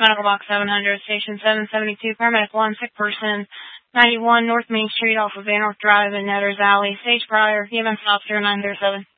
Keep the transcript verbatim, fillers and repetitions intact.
Medical Box seven hundred, Station seven seventy-two, Paramedic one, sick person, ninety-one North Main Street off of Van North Drive in Netters Alley. Stage prior, E M S officer nine zero seven.